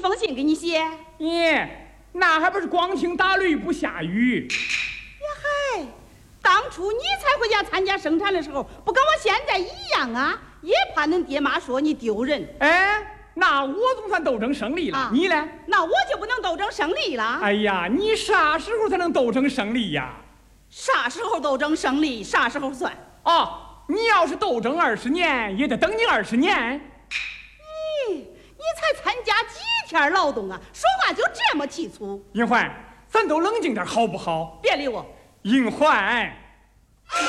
封信给你写。 咦，那还不是光听打雷不下雨？ 呀嗨，当初你才回家参加生产的时候，不跟我现在一样啊？也怕恁爹妈说你丢人。 哎，那我总算斗争胜利了。你呢？ 那我就不能斗争胜利了。 哎呀，你啥时候才能斗争胜利呀？ 啥时候斗争胜利，啥时候算。 哦，你要是斗争20年，也得等你20年。 你才参加几天劳动啊，说话就这么气粗。 银环，咱都冷静点好不好？ 别理我。 银环。